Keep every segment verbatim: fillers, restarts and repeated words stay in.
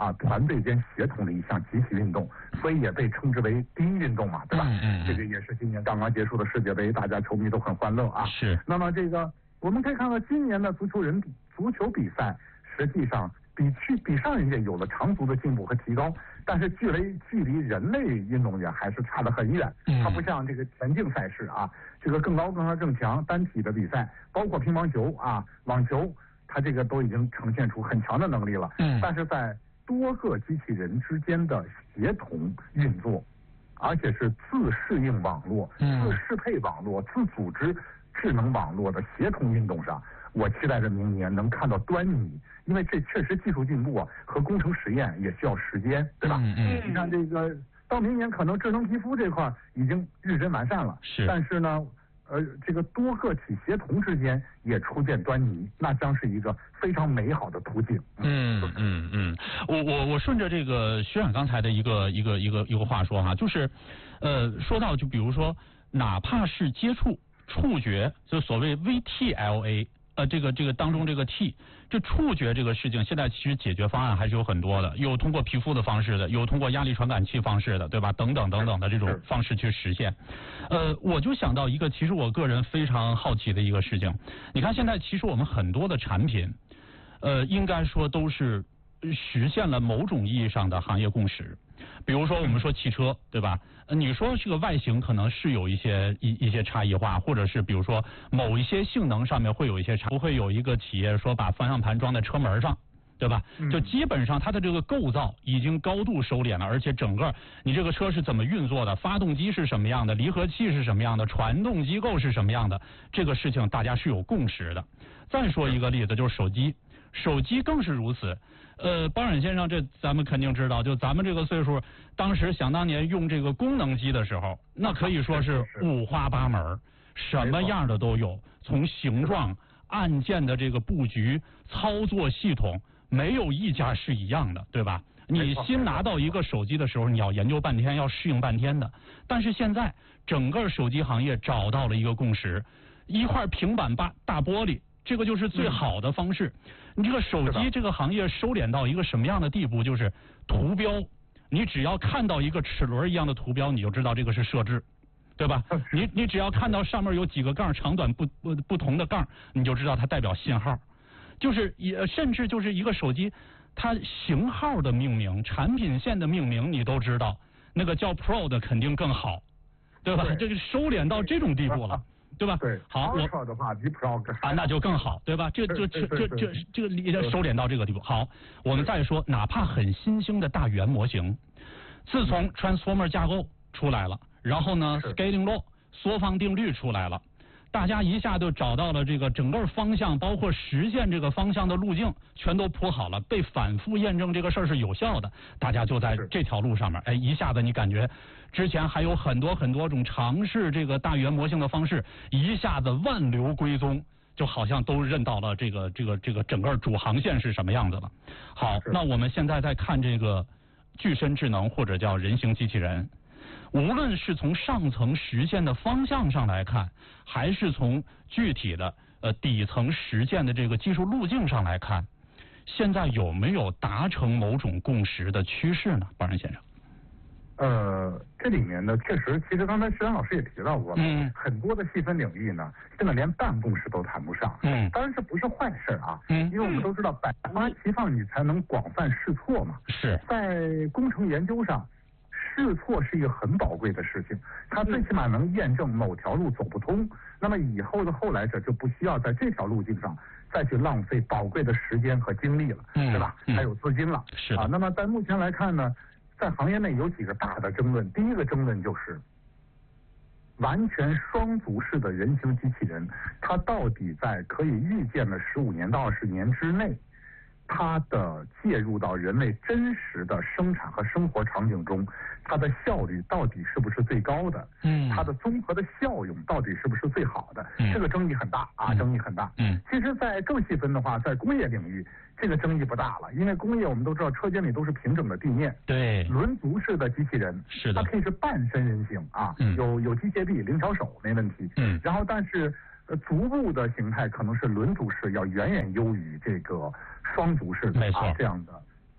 啊团队间协同的一项集体运动，所以也被称之为第一运动嘛，对吧？ 嗯嗯嗯、 这个也是今年刚刚结束的世界杯，大家球迷都很欢乐啊。 是。 那么这个我们可以看到，今年的足球人足球比赛实际上比去比上一届有了长足的进步和提高，但是距离距离人类运动员还是差得很远。它不像这个田径赛事啊，这个更高更高更强单体的比赛，包括乒乓球啊、网球，它这个都已经呈现出很强的能力了。 嗯， 但是在多个机器人之间的协同运作，而且是自适应网络、 嗯、 自适配网络、自组织智能网络的协同运动上，我期待着明年能看到端倪，因为这确实技术进步啊和工程实验也需要时间，对吧？ 嗯嗯。 你看这个到明年可能智能皮肤这块已经日臻完善了， 是。 但是呢，呃，这个多个体协同之间也初见端倪，那将是一个非常美好的途径。 嗯嗯嗯，我我我顺着这个学长刚才的一个一个一个一个话说哈，就是，呃，说到就比如说，哪怕是接触。触觉就所谓 V T L A， 呃，这个这个当中这个 T， 这触觉这个事情，现在其实解决方案还是有很多的，有通过皮肤的方式的，有通过压力传感器方式的，对吧？等等等等的这种方式去实现。呃，我就想到一个，其实我个人非常好奇的一个事情，你看现在其实我们很多的产品，呃，应该说都是实现了某种意义上的行业共识。比如说我们说汽车，对吧？呃，你说这个外形可能是有一些一一些差异化，或者是比如说某一些性能上面会有一些差，不会有一个企业说把方向盘装在车门上，对吧？就基本上它的这个构造已经高度收敛了，而且整个你这个车是怎么运作的，发动机是什么样的，离合器是什么样的，传动机构是什么样的，这个事情大家是有共识的。再说一个例子，就是手机，手机更是如此。呃，包冉先生，这咱们肯定知道，就咱们这个岁数，当时想当年用这个功能机的时候，那可以说是五花八门，什么样的都有，从形状、按键的这个布局、操作系统，没有一家是一样的，对吧？你新拿到一个手机的时候，你要研究半天，要适应半天的。但是现在整个手机行业找到了一个共识，一块平板大大玻璃。这个就是最好的方式。你这个手机这个行业收敛到一个什么样的地步？就是图标，你只要看到一个齿轮一样的图标，你就知道这个是设置，对吧？你你只要看到上面有几个杠，长短不不不同的杠，你就知道它代表信号。就是也甚至就是一个手机，它型号的命名、产品线的命名，你都知道，那个叫 Pro 的肯定更好，对吧？这个收敛到这种地步了。对吧？ 对， 好，我的话比 Pro 啊，那就更好，对吧？这这这这这这个你收敛到这个地步。好，我们再说，哪怕很新兴的大语言模型，自从 Transformer 架构出来了，然后呢 ，Scaling Law 缩放定律出来了，大家一下就找到了这个整个方向，包括实现这个方向的路径，全都铺好了，被反复验证这个事儿是有效的，大家就在这条路上面，哎，一下子你感觉。之前还有很多很多种尝试这个大语言模型的方式，一下子万流归宗，就好像都认到了这个这个这个整个主航线是什么样子了。好，那我们现在在看这个具身智能或者叫人形机器人，无论是从上层实现的方向上来看，还是从具体的呃底层实践的这个技术路径上来看，现在有没有达成某种共识的趋势呢？包冉先生。 呃，这里面呢，确实，其实刚才石阳老师也提到过了， 嗯， 很多的细分领域呢，现在连半共识都谈不上， 嗯， 当然这不是坏事啊， 嗯， 因为我们都知道百花齐放，你才能广泛试错嘛， 是在工程研究上，试错是一个很宝贵的事情，它最起码能验证某条路走不通，那么以后的后来者就不需要在这条路径上再去浪费宝贵的时间和精力了， 嗯， 对吧？还有资金了， 是啊，那么在目前来看呢。在行业内有几个大的争论，第一个争论就是完全双足式的人形机器人，它到底在可以预见的十五年到二十年之内，它的介入到人类真实的生产和生活场景中，它的效率到底是不是最高的？ 嗯， 它的综合的效用到底是不是最好的？ 嗯， 这个争议很大啊， 嗯、 争议很大。 嗯， 其实，在更细分的话，在工业领域，这个争议不大了，因为工业我们都知道，车间里都是平整的地面， 对， 轮足式的机器人， 是的， 它可以是半身人形啊， 嗯、 有有机械臂、灵巧手没问题。 嗯， 然后但是。呃，足部的形态可能是轮足式要远远优于这个双足式的啊这样的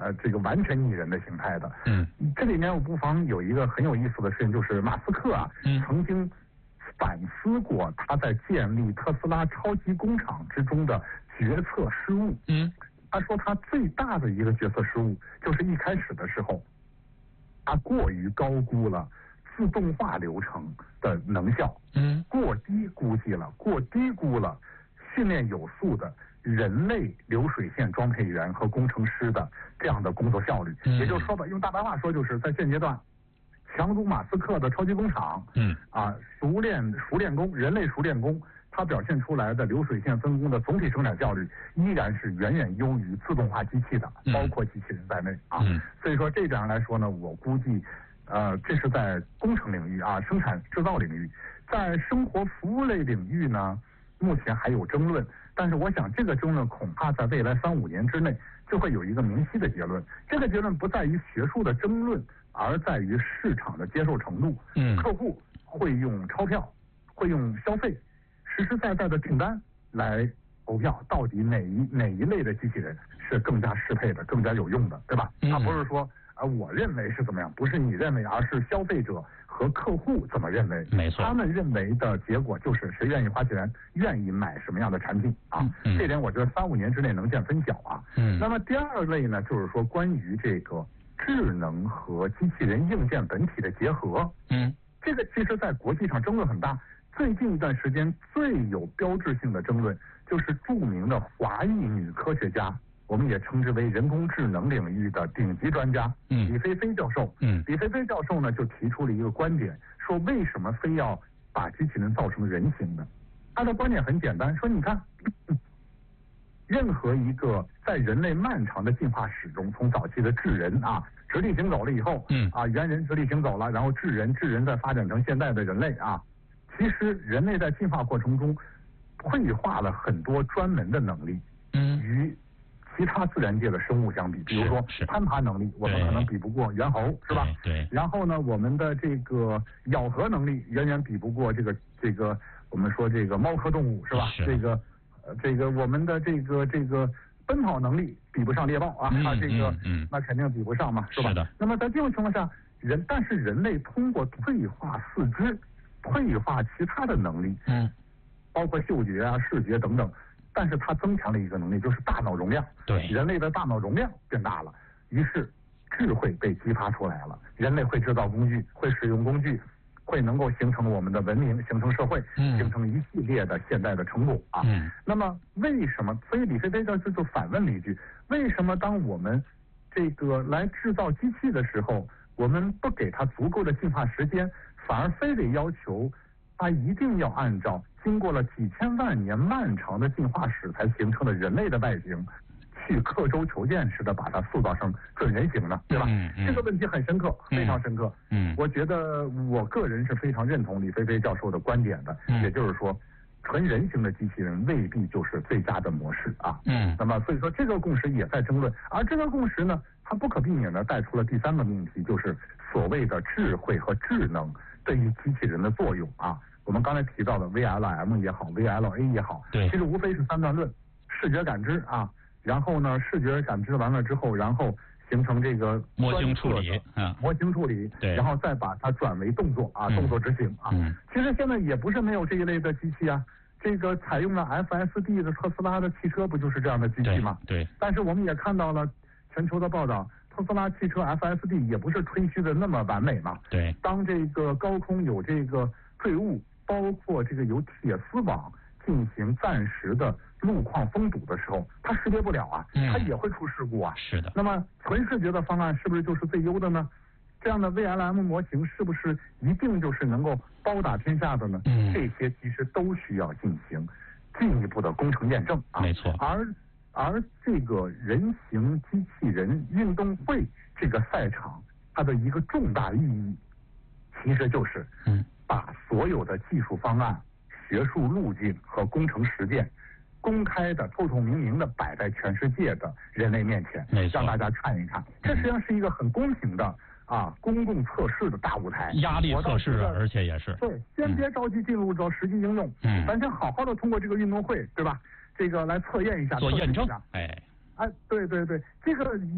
呃这个完全拟人的形态的。 嗯， 这里面我不妨有一个很有意思的事情，就是马斯克啊， 嗯、 曾经反思过他在建立特斯拉超级工厂之中的决策失误。 嗯， 他说他最大的一个决策失误就是一开始的时候，他过于高估了自动化流程的能效， 嗯， 过低估计了，过低估了训练有素的人类流水线装配员和工程师的这样的工作效率。 嗯、 也就是说吧，用大白话说，就是在现阶段，强如马斯克的超级工厂， 嗯，啊， 熟练熟练工，人类熟练工，它表现出来的流水线分工的总体生产效率依然是远远优于自动化机器的， 嗯、 包括机器人在内啊。 嗯、 所以说这点上来说呢，我估计。呃，这是在工程领域啊，生产制造领域，在生活服务类领域呢，目前还有争论。但是我想，这个争论恐怕在未来三五年之内就会有一个明晰的结论。这个结论不在于学术的争论，而在于市场的接受程度。 嗯， 客户会用钞票，会用消费，实实在在的订单来投票，到底哪一哪一类的机器人是更加适配的、更加有用的，对吧？ 嗯、 他不是说。啊，我认为是怎么样？不是你认为，而是消费者和客户怎么认为？ 没错， 他们认为的结果就是谁愿意花钱，愿意买什么样的产品啊？ 嗯、 这点我觉得三五年之内能见分晓啊。 嗯。 那么第二类呢，就是说关于这个智能和机器人硬件本体的结合。 嗯。 这个其实在国际上争论很大。最近一段时间最有标志性的争论，就是著名的华裔女科学家。我们也称之为人工智能领域的顶级专家， 嗯， 李飞飞教授。 嗯， 李飞飞教授呢就提出了一个观点，说为什么非要把机器人造成人形的？他的观点很简单，说你看，任何一个在人类漫长的进化史中，从早期的智人啊直立行走了以后， 嗯啊猿人直立行走了，然后智人，智人再发展成现在的人类啊，其实人类在进化过程中绘画了很多专门的能力， 嗯， 与其他自然界的生物相比，比如说攀爬能力，我们可能比不过猿猴，是吧？ 对。 然后呢，我们的这个咬合能力远远比不过这个这个我们说这个猫科动物，是吧？ 是这个呃这个我们的这个这个奔跑能力比不上猎豹啊， 嗯、 它这个嗯嗯那肯定比不上嘛，是吧？ 是的。 那么在这种情况下，人但是人类通过退化四肢、退化其他的能力， 嗯， 包括嗅觉啊、视觉等等。但是它增强了一个能力，就是大脑容量。 对， 人类的大脑容量变大了，于是智慧被激发出来了。人类会制造工具，会使用工具，会能够形成我们的文明，形成社会， 嗯、 形成一系列的现代的成果啊。 嗯。 那么为什么？所以李飞飞教授就反问了一句：为什么当我们这个来制造机器的时候，我们不给它足够的进化时间，反而非得要求它一定要按照经过了几千万年漫长的进化史才形成的人类的外形，去刻舟求剑似的把它塑造成准人形呢？对吧？ 嗯嗯、 这个问题很深刻，非常深刻。 嗯， 我觉得我个人是非常认同李飞飞教授的观点的。 嗯， 也就是说，纯人形的机器人未必就是最佳的模式啊。 嗯， 那么所以说这个共识也在争论，而这个共识呢，它不可避免的带出了第三个命题，就是所谓的智慧和智能对于机器人的作用啊。我们刚才提到的 V L M 也好 ，V L A 也好， 对， 其实无非是三段论：视觉感知啊，然后呢，视觉感知完了之后，然后形成这个模型处理啊， 模型处理， 对， 然后再把它转为动作啊，动作执行啊。 嗯， 其实现在也不是没有这一类的机器啊，这个采用了 F S D 的特斯拉的汽车不就是这样的机器吗？ 对。 但是我们也看到了全球的报道。特斯拉汽车 F S D 也不是吹嘘的那么完美嘛。 对。 当这个高空有这个坠物，包括这个有铁丝网进行暂时的路况封堵的时候，它识别不了啊，它也会出事故啊。 是的。 那么纯视觉的方案是不是就是最优的呢？这样的 V L M 模型是不是一定就是能够包打天下的呢？ 嗯。 这些其实都需要进行进一步的工程验证啊。 没错。 而而这个人形机器人运动会这个赛场，它的一个重大意义，其实就是嗯， 把所有的技术方案、学术路径和工程实践，公开的、透透明明的摆在全世界的人类面前，让大家看一看。这实际上是一个很公平的啊公共测试的大舞台， 压力测试，而且也是对，先别着急进入到实际应用， 嗯， 咱先好好的通过这个运动会，对吧？这个来测验一下， 做验证， 哎， 哎， 哎，对对对，这个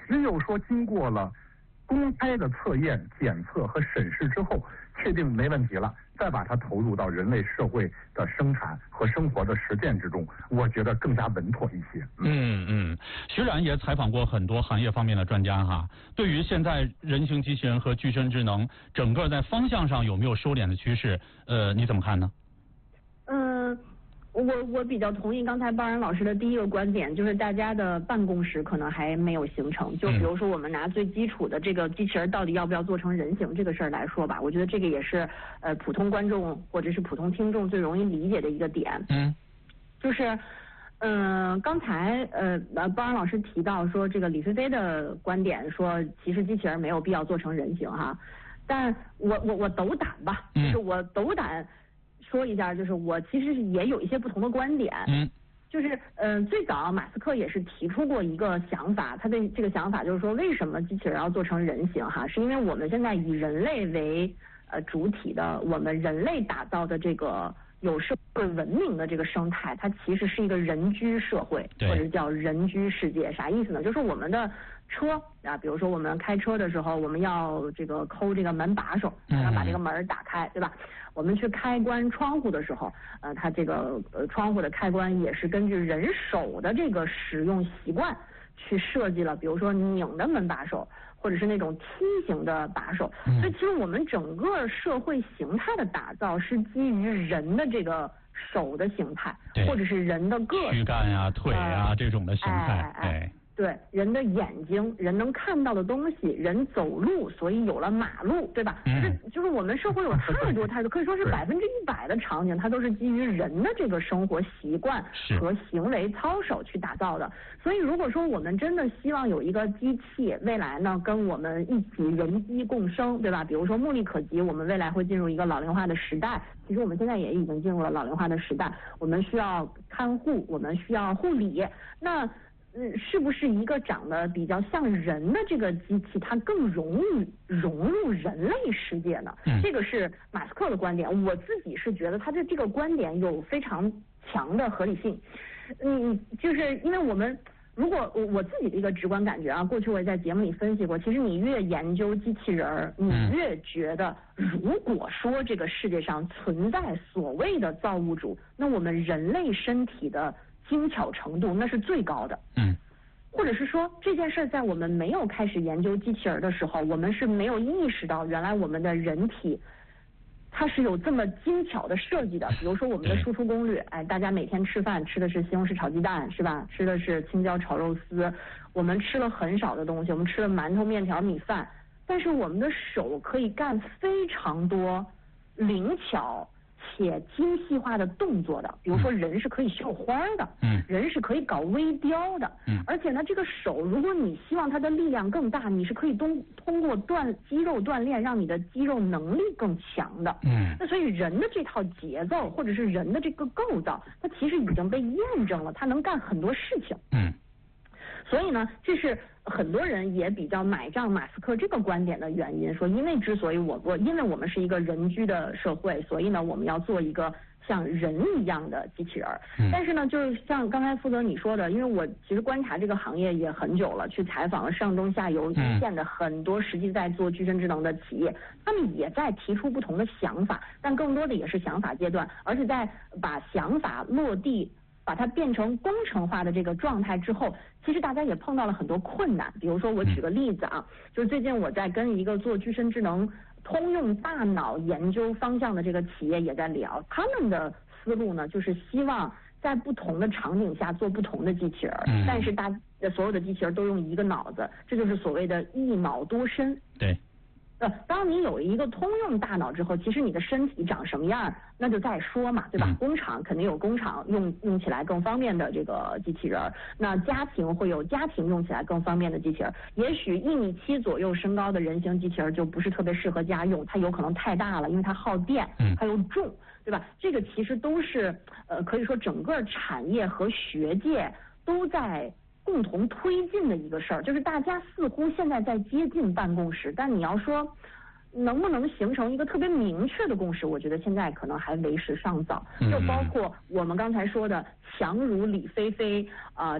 只有说经过了公开的测验、检测和审视之后，确定没问题了，再把它投入到人类社会的生产和生活的实践之中，我觉得更加稳妥一些。 嗯嗯，徐冉也采访过很多行业方面的专家哈，对于现在人形机器人和具身智能整个在方向上有没有收敛的趋势，呃，你怎么看呢？ 嗯。我我比较同意刚才包然老师的第一个观点，就是大家的办公室可能还没有形成。就比如说我们拿最基础的这个机器人到底要不要做成人形这个事儿来说吧，我觉得这个也是呃普通观众或者是普通听众最容易理解的一个点。嗯，就是嗯、呃、刚才呃包然老师提到说这个李飞飞的观点说，其实机器人没有必要做成人形哈，但我我我斗胆吧，就是我斗胆。说一下，就是我其实也有一些不同的观点，嗯，就是嗯、呃，最早马斯克也是提出过一个想法，他的这个想法就是说，为什么机器人要做成人形哈？是因为我们现在以人类为呃主体的，我们人类打造的这个有社会文明的这个生态，它其实是一个人居社会，或者叫人居世界。啥意思呢？就是我们的车啊，比如说我们开车的时候，我们要这个抠这个门把手，才能把这个门打开，对吧？我们去开关窗户的时候，呃，它这个呃窗户的开关也是根据人手的这个使用习惯去设计了，比如说拧的门把手，或者是那种梯形的把手。嗯、所以其实我们整个社会形态的打造是基于人的这个手的形态，或者是人的个躯干呀、腿呀、呃、这种的形态。 哎哎哎对，人的眼睛，人能看到的东西，人走路，所以有了马路，对吧？嗯、就是就是我们社会有太多太多，可以说是百分之一百的场景，它都是基于人的这个生活习惯和行为操守去打造的。所以如果说我们真的希望有一个机器未来呢，跟我们一起人机共生，对吧？比如说目力可及，我们未来会进入一个老龄化的时代。其实我们现在也已经进入了老龄化的时代，我们需要看护，我们需要护理，那。嗯，是不是一个长得比较像人的这个机器，它更容易融入人类世界呢？嗯、这个是马斯克的观点，我自己是觉得他的这个观点有非常强的合理性。嗯，就是因为我们如果我我自己的一个直观感觉啊，过去我也在节目里分析过，其实你越研究机器人，你越觉得，如果说这个世界上存在所谓的造物主，那我们人类身体的精巧程度那是最高的，嗯，或者是说这件事在我们没有开始研究机器人的时候，我们是没有意识到原来我们的人体它是有这么精巧的设计的。比如说我们的输出攻略，哎，大家每天吃饭吃的是西红柿炒鸡蛋是吧？吃的是青椒炒肉丝，我们吃了很少的东西，我们吃了馒头、面条、米饭，但是我们的手可以干非常多灵巧且精细化的动作的，比如说人是可以绣花的，嗯，人是可以搞微雕的，嗯，而且呢，这个手如果你希望它的力量更大，你是可以通通过锻肌肉锻炼让你的肌肉能力更强的，嗯，那所以人的这套节奏或者是人的这个构造，它其实已经被验证了，它能干很多事情，嗯。所以呢，这是很多人也比较买账马斯克这个观点的原因，说因为之所以我我因为我们是一个人居的社会，所以呢我们要做一个像人一样的机器人。嗯、但是呢，就是像刚才负责你说的，因为我其实观察这个行业也很久了，去采访了上中下游一线的很多实际在做具身智能的企业，他们也在提出不同的想法，但更多的也是想法阶段，而且在把想法落地。把它变成工程化的这个状态之后，其实大家也碰到了很多困难。比如说，我举个例子啊，就是最近我在跟一个做具身智能通用大脑研究方向的这个企业也在聊，他们的思路呢，就是希望在不同的场景下做不同的机器人，嗯、但是大所有的机器人都用一个脑子，这就是所谓的一脑多身。 对。 呃，当你有一个通用大脑之后，其实你的身体长什么样，那就再说嘛，对吧？嗯、工厂肯定有工厂用用起来更方便的这个机器人，那家庭会有家庭用起来更方便的机器人。也许一米七左右身高的人形机器人就不是特别适合家用，它有可能太大了，因为它耗电，它又重，对吧？这个其实都是呃，可以说整个产业和学界都在共同推进的一个事儿，就是大家似乎现在在接近办公室，但你要说能不能形成一个特别明确的共识，我觉得现在可能还为时尚早。就包括我们刚才说的强如李飞飞啊、呃。